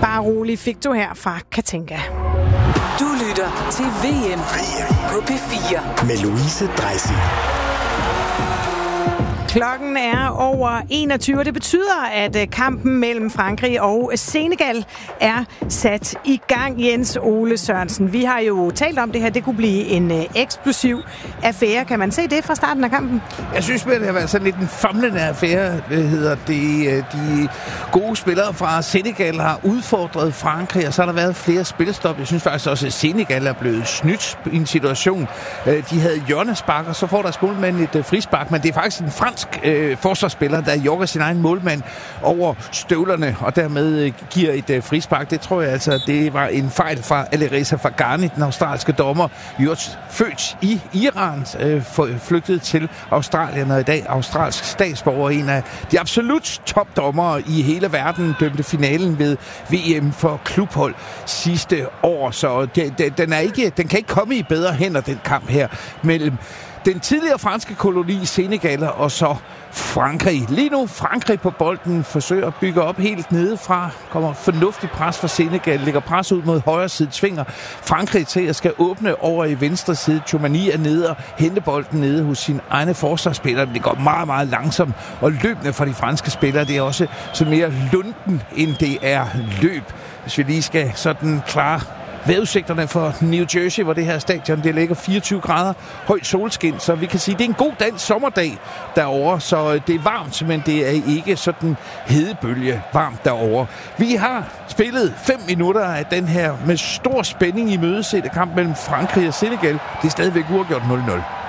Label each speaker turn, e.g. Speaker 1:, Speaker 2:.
Speaker 1: Bare rolig fik du her fra Katinka.
Speaker 2: Du lytter til VM på P4
Speaker 3: med Louise Dreisig.
Speaker 1: Klokken er over 21, og det betyder, at kampen mellem Frankrig og Senegal er sat i gang. Jens Ole Sørensen, vi har jo talt om det her. Det kunne blive en eksplosiv affære. Kan man se det fra starten af kampen?
Speaker 4: Jeg synes, at det har været sådan lidt en famlende affære. Hedder det. De gode spillere fra Senegal har udfordret Frankrig, og så har der været flere spilstop. Jeg synes faktisk også, at Senegal er blevet snydt i en situation. De havde hjørnespark, og så får deres målmand et frispark, men det er faktisk en fransk forsvarsspiller, der jogger sin egen målmand over støvlerne, og dermed giver et frispark. Det tror jeg altså, det var en fejl fra Alireza Fagani, den australske dommer, født i Iran, flygtet til Australien, og i dag australsk statsborger, en af de absolut topdommere i hele verden, dømte finalen ved VM for klubhold sidste år, så den kan ikke komme i bedre hænder, den kamp her mellem den tidligere franske koloni Senegal og så Frankrig. Lige nu Frankrig på bolden forsøger at bygge op helt nedefra. Kommer fornuftig pres fra Senegal. Lægger pres ud mod højre side. Tvinger Frankrig til at skal åbne over i venstre side. Tchouameni er nede og hente bolden nede hos sin egne forsvarsspillere. Det går meget, meget langsomt og løbende for de franske spillere. Det er også så mere lunden, end det er løb. Hvis vi lige skal sådan klare vejrudsigterne for New Jersey, hvor det her stadion det ligger 24 grader, højt solskin, så vi kan sige, at det er en god dansk sommerdag derovre, så det er varmt, men det er ikke sådan hedebølge varmt derovre. Vi har spillet 5 minutter af den her med stor spænding i mødesætte kamp mellem Frankrig og Senegal. Det er stadigvæk uafgjort 0-0.